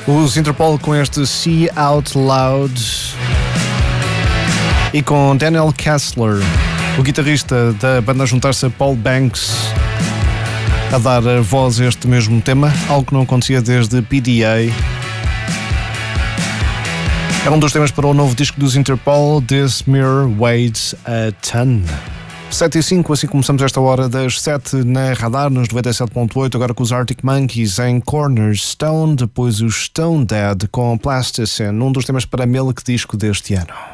Os Interpol com este See Out Loud e com Daniel Kessler, o guitarrista da banda, a juntar-se a Paul Banks a dar voz a este mesmo tema, algo que não acontecia desde PDA. É um dos temas para o novo disco dos Interpol, This Mirror Weighs a Ton. 7 e 5, assim começamos esta hora das 7 na Radar, nos 97.8, agora com os Arctic Monkeys em Cornerstone, depois o Stone Dead com Plasticine, um dos temas para Milk Disco deste ano.